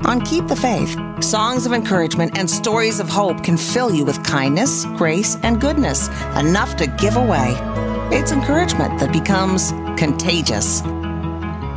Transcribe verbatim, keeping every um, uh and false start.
On Keep the Faith, songs of encouragement and stories of hope can fill you with kindness, grace, and goodness, enough to give away. It's encouragement that becomes contagious.